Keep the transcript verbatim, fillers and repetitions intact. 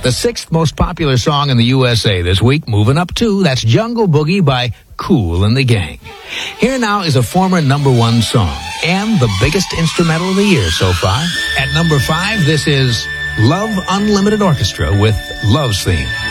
The sixth most popular song in the U S A this week, moving up two, that's Jungle Boogie by Kool and the Gang. Here now is a former number one song and the biggest instrumental of the year so far. At number five, this is Love Unlimited Orchestra with Love's Theme.